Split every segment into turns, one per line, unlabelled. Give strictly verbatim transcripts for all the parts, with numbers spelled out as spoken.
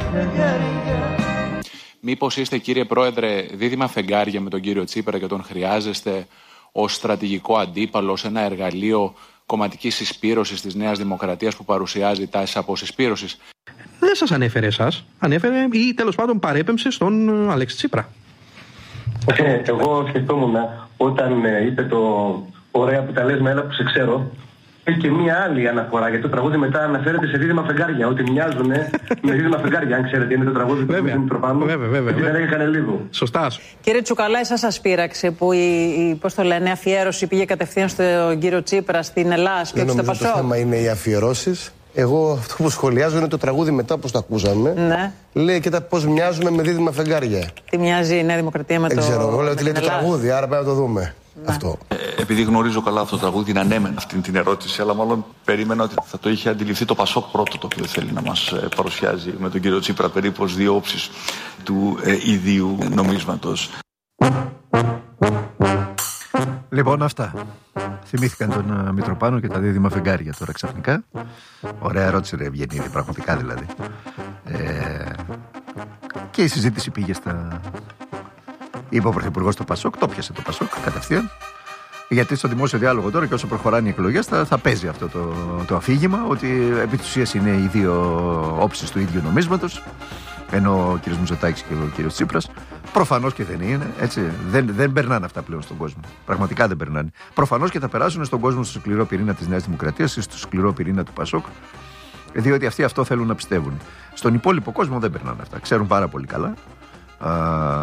Μήπως είστε, κύριε Πρόεδρε, δίδυμα φεγγάρια με τον κύριο Τσίπρα και τον χρειάζεστε ως στρατηγικό αντίπαλο, ως ένα εργαλείο κομματικής συσπήρωσης της Νέας Δημοκρατίας που παρουσιάζει τάσεις αποσυσπήρωσης?
Δεν σας ανέφερε εσάς, ανέφερε ή τέλος πάντων παρέπεμψε στον Αλέξη Τσίπρα.
Ε, εγώ σκεφτόμουν όταν ε, είπε το ωραία που τα λες με έλα που σε ξέρω. Έχει και μία άλλη αναφορά, γιατί το τραγούδι μετά αναφέρεται σε δίδυμα φεγγάρια. Ότι μοιάζουν με δίδυμα φεγγάρια. Αν ξέρετε, είναι το τραγούδι του Μητροπάνου.
Βέβαια, βέβαια.
Και δεν έκανε λίγο.
Σωστά.
Κύριε Τσουκαλά, εσάς σας πείραξε που η, η πώς το λένε, αφιέρωση πήγε κατευθείαν στον κύριο Τσίπρα στην Ελλάδα και όχι στο Πασόκ?
Το θέμα είναι οι αφιερώσεις. Εγώ αυτό που σχολιάζω είναι το τραγούδι μετά, όπως το ακούσαμε.
Ναι.
Λέει και τα πώς μοιάζουν με δίδυμα φεγγάρια.
Τι μοιάζει η Νέα Δημοκρατία με
δεν
το.
Δεν ξέρω. Εγώ λέω ότι λέει το τραγούδι, άρα πρέπει να το δούμε. Ναι. Αυτό.
Ε, επειδή γνωρίζω καλά αυτό το τραγούδι, είναι ανέμενα αυτή την ερώτηση, αλλά μάλλον περίμενα ότι θα το είχε αντιληφθεί το Πασόκ πρώτο, το οποίο θέλει να μας ε, παρουσιάζει με τον κύριο Τσίπρα περίπου ως δύο όψεις του ε, ιδίου νομίσματος.
Λοιπόν, αυτά. Θυμήθηκαν τον uh, Μητροπάνο και τα δίδυμα φεγγάρια τώρα ξαφνικά. Ωραία ερώτηση, ρε Ευγενίδη, πραγματικά δηλαδή. Ε, και η συζήτηση πήγε στα. Είπε ο Πρωθυπουργός στο Πασόκ, το πιάσε το Πασόκ κατευθείαν. Γιατί στο δημόσιο διάλογο τώρα και όσο προχωράνε οι εκλογές θα, θα παίζει αυτό το, το αφήγημα ότι επί της ουσίας είναι οι δύο όψεις του ίδιου νομίσματος. Ενώ ο κ. Μητσοτάκης και ο κ. Τσίπρας. Προφανώς και δεν είναι, έτσι. Δεν, δεν περνάνε αυτά πλέον στον κόσμο. Πραγματικά δεν περνάνε. Προφανώς και θα περάσουν στον κόσμο στο σκληρό πυρήνα της Νέας Δημοκρατίας ή στο σκληρό πυρήνα του Πασόκ. Διότι αυτοί αυτό θέλουν να πιστεύουν. Στον υπόλοιπο κόσμο δεν περνάνε αυτά. Ξέρουν πάρα πολύ καλά α,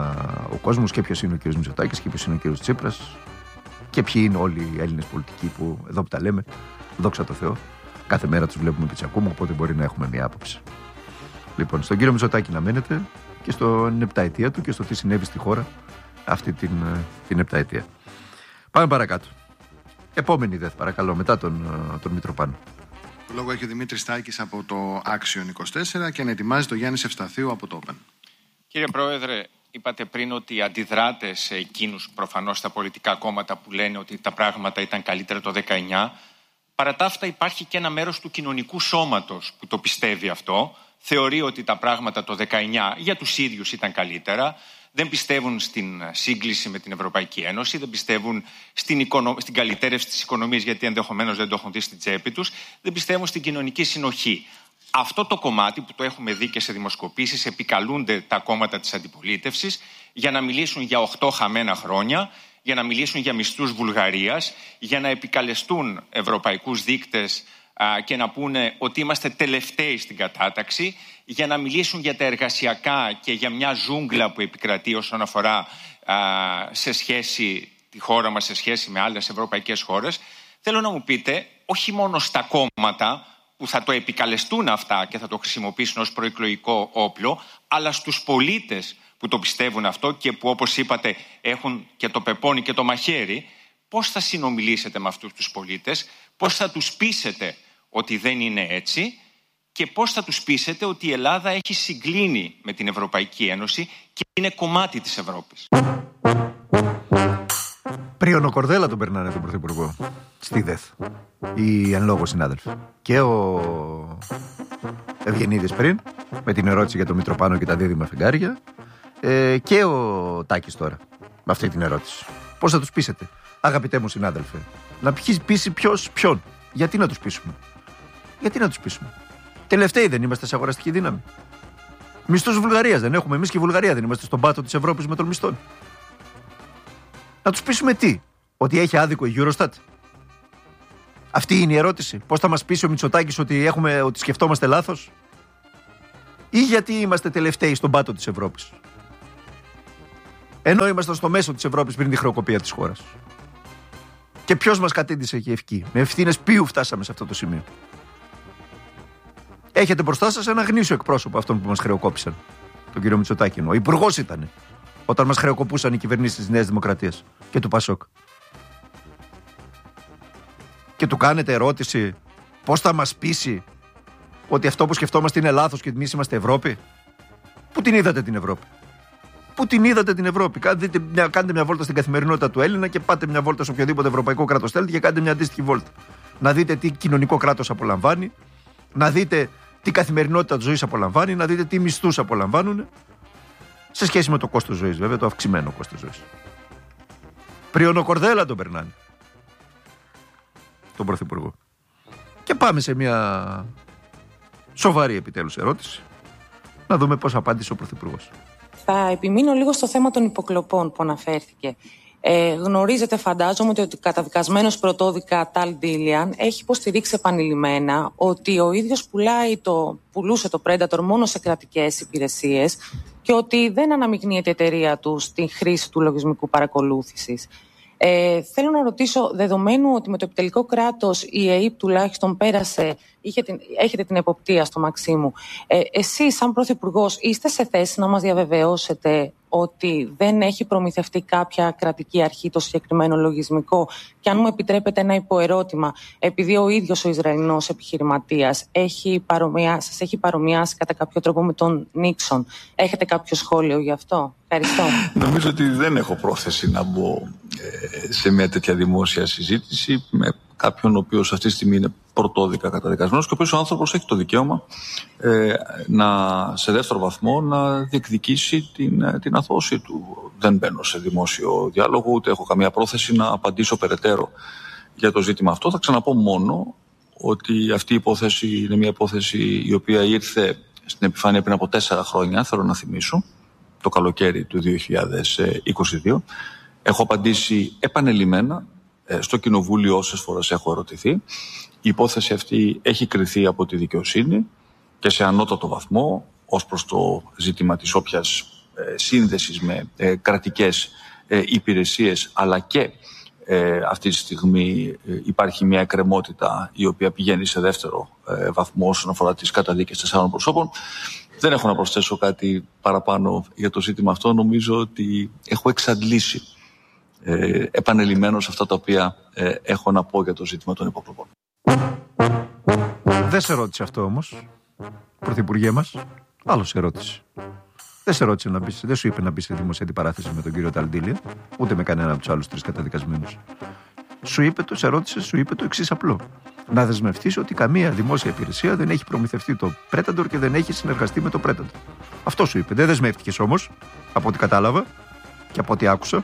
ο κόσμος και ποιος είναι ο κ. Μητσοτάκης και ποιος είναι ο κ. Τσίπρας και ποιοι είναι όλοι οι Έλληνες πολιτικοί που εδώ που τα λέμε. Δόξα τω Θεώ. Κάθε μέρα τους βλέπουμε και τους ακούμε, οπότε μπορεί να έχουμε μια άποψη. Λοιπόν, στον κύριο Μητσοτάκη να μένετε και στην επταετία του και στο τι συνέβη στη χώρα αυτή την, την επταετία. Πάμε παρακάτω. Επόμενη δε, παρακαλώ, μετά τον, τον Μητροπάνο.
Το λόγο έχει ο Δημήτρης Τάκης από το Action είκοσι τέσσερα και ανετοιμάζει το Γιάννη Ευσταθίου από το Open.
Κύριε Πρόεδρε, είπατε πριν ότι αντιδράτε σε εκείνους προφανώς τα πολιτικά κόμματα που λένε ότι τα πράγματα ήταν καλύτερα το δεκαεννιά. Παρά τα αυτά υπάρχει και ένα μέρος του κοινωνικού σώματος που το πιστεύει αυτό. Θεωρεί ότι τα πράγματα το δεκαεννιά για τους ίδιους ήταν καλύτερα. Δεν πιστεύουν στην σύγκληση με την Ευρωπαϊκή Ένωση, δεν πιστεύουν στην, οικονο... στην καλυτέρευση της οικονομίας, γιατί ενδεχομένως δεν το έχουν δει στην τσέπη τους, δεν πιστεύουν στην κοινωνική συνοχή. Αυτό το κομμάτι που το έχουμε δει και σε δημοσκοπήσεις, επικαλούνται τα κόμματα της αντιπολίτευσης για να μιλήσουν για οκτώ χαμένα χρόνια, για να μιλήσουν για μισθούς Βουλγαρίας, για να επικαλεστούν ευρωπαϊκούς δείκτες και να πούνε ότι είμαστε τελευταίοι στην κατάταξη, για να μιλήσουν για τα εργασιακά και για μια ζούγκλα που επικρατεί όσον αφορά α, σε σχέση τη χώρα μας, σε σχέση με άλλες ευρωπαϊκές χώρες. Θέλω να μου πείτε, όχι μόνο στα κόμματα που θα το επικαλεστούν αυτά και θα το χρησιμοποιήσουν ως προεκλογικό όπλο, αλλά στους πολίτες που το πιστεύουν αυτό και που, όπως είπατε, έχουν και το πεπόνι και το μαχαίρι. Πώς θα συνομιλήσετε με αυτούς τους πολίτες, πώς θα τους πείσετε ότι δεν είναι έτσι και πώς θα τους πείσετε ότι η Ελλάδα έχει συγκλίνει με την Ευρωπαϊκή Ένωση και είναι κομμάτι της Ευρώπης.
Πρίωνο Κορδέλα τον περνάνε τον Πρωθυπουργό στη ΔΕΘ οι εν λόγω συνάδελφοι. Και ο Ευγενίδης πριν με την ερώτηση για το Μητροπάνο και τα δίδυμα φεγγάρια ε, και ο Τάκης τώρα με αυτή την ερώτηση. Πώς θα τους πείσετε, αγαπητέ μου συνάδελφε, να πείσει ποιος ποιον? Γιατί να τους πείσουμε? Γιατί να τους πείσουμε? Τελευταίοι δεν είμαστε σε αγοραστική δύναμη? Μισθούς Βουλγαρίας δεν έχουμε? Εμείς και η Βουλγαρία δεν είμαστε στον πάτο της Ευρώπης με των μισθών? Να τους πείσουμε τι? Ότι έχει άδικο η Eurostat? Αυτή είναι η ερώτηση. Πώς θα μας πείσει ο Μητσοτάκης ότι, έχουμε, ότι σκεφτόμαστε λάθος? Ή γιατί είμαστε τελευταίοι στον πάτο της Ευρώπης, ενώ ήμασταν στο μέσο της Ευρώπης πριν τη χρεοκοπία της χώρας? Και ποιος μας κατήντησε και ευκεί? Με ευθύνες ποιου φτάσαμε σε αυτό το σημείο? Έχετε μπροστά σας ένα γνήσιο εκπρόσωπο αυτών που μας χρεοκόπησαν, τον κύριο Μητσοτάκη. Ο υπουργός ήταν όταν μας χρεοκοπούσαν οι κυβερνήσεις της Νέας Δημοκρατίας και του Πασόκ. Και του κάνετε ερώτηση πώς θα μας πείσει ότι αυτό που σκεφτόμαστε είναι λάθος και εμείς είμαστε Ευρώπη? Πού την είδατε την Ευρώπη? Πού την είδατε την Ευρώπη? Κάντε μια, κάντε μια βόλτα στην καθημερινότητα του Έλληνα και πάτε μια βόλτα σε οποιοδήποτε ευρωπαϊκό κράτος θέλετε και κάντε μια αντίστοιχη βόλτα. Να δείτε τι κοινωνικό κράτος απολαμβάνει, να δείτε τι καθημερινότητα της ζωής απολαμβάνει, να δείτε τι μισθούς απολαμβάνουν σε σχέση με το κόστος ζωής, βέβαια, το αυξημένο κόστος ζωής. Πριονοκορδέλα τον περνάνε τον Πρωθυπουργό. Και πάμε σε μια σοβαρή επιτέλους ερώτηση, να δούμε πώς απάντησε ο Πρωθυπουργός.
Θα επιμείνω λίγο στο θέμα των υποκλοπών που αναφέρθηκε. Ε, γνωρίζετε, φαντάζομαι, ότι ο καταδικασμένος πρωτόδικα Ταλ Ντίλιαν έχει υποστηρίξει επανειλημμένα ότι ο ίδιος πουλάει το, πουλούσε το Predator μόνο σε κρατικές υπηρεσίες και ότι δεν αναμειγνύεται η εταιρεία του στην χρήση του λογισμικού παρακολούθησης. Ε, θέλω να ρωτήσω, δεδομένου ότι με το επιτελικό κράτος η ΕΕΠ τουλάχιστον πέρασε, είχε την, έχετε την εποπτεία στο Μαξίμου, ε, εσείς σαν Πρωθυπουργός είστε σε θέση να μας διαβεβαιώσετε ότι δεν έχει προμηθευτεί κάποια κρατική αρχή το συγκεκριμένο λογισμικό? Και αν μου επιτρέπετε ένα υποερώτημα, επειδή ο ίδιος ο Ισραηλινός επιχειρηματίας έχει παρομοιάσει, σας έχει παρομοιάσει κατά κάποιο τρόπο με τον Νίξον, έχετε κάποιο σχόλιο γι' αυτό? Ευχαριστώ.
Νομίζω ότι δεν έχω πρόθεση να μπω ε, σε μια τέτοια δημόσια συζήτηση με κάποιον ο οποίος αυτή τη στιγμή είναι πρωτόδικα καταδικασμένος και ο οποίος ο άνθρωπος έχει το δικαίωμα ε, να, σε δεύτερο βαθμό να διεκδικήσει την, την αθώωσή του. Δεν μπαίνω σε δημόσιο διάλογο, ούτε έχω καμία πρόθεση να απαντήσω περαιτέρω για το ζήτημα αυτό. Θα ξαναπώ μόνο ότι αυτή η υπόθεση είναι μια υπόθεση η οποία ήρθε στην επιφάνεια πριν από τέσσερα χρόνια, θέλω να θυμίσω, το καλοκαίρι του δύο χιλιάδες είκοσι δύο. Έχω απαντήσει επανελειμμένα στο Κοινοβούλιο όσες φορές έχω ερωτηθεί. Η υπόθεση αυτή έχει κριθεί από τη δικαιοσύνη και σε ανώτατο βαθμό ως προς το ζήτημα της όποιας ε, σύνδεσης με ε, κρατικές ε, υπηρεσίες, αλλά και ε, αυτή τη στιγμή ε, υπάρχει μια εκκρεμότητα η οποία πηγαίνει σε δεύτερο ε, βαθμό όσον αφορά τις καταδίκες τεσσάρων προσώπων. Δεν έχω να προσθέσω κάτι παραπάνω για το ζήτημα αυτό. Νομίζω ότι έχω εξαντλήσει ε, επανελειμμένως αυτά τα οποία ε, έχω να πω για το ζήτημα των υποκλοπών.
Δεν σε ρώτησε αυτό όμως, Πρωθυπουργέ μας. Άλλος σε ρώτησε. Δεν σε ρώτησε να μπεις, δεν σου είπε να μπεις σε δημοσία αντιπαράθεση με τον κύριο Ταλ Ντίλιαν, ούτε με κανένα από τους άλλους τρεις καταδικασμένους. Σου είπε το, σε ρώτησε, σου είπε το εξής απλό. Να δεσμευτείς ότι καμία δημόσια υπηρεσία δεν έχει προμηθευτεί το Predator και δεν έχει συνεργαστεί με το Predator. Αυτό σου είπε. Δεν δεσμεύτηκες όμως, από ό,τι κατάλαβα και από ό,τι άκουσα.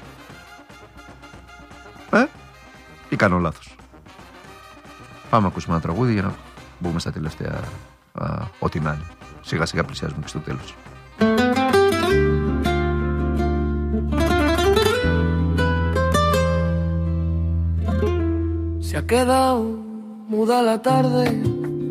Ε, ή κάνω λάθος? Πάμε να ακούσουμε ένα τραγούδι για να μπούμε στα τελευταία α, ό,τι να είναι. Σιγά σιγά πλησιάζουμε και στο τέλος.
Se ha quedado muda la tarde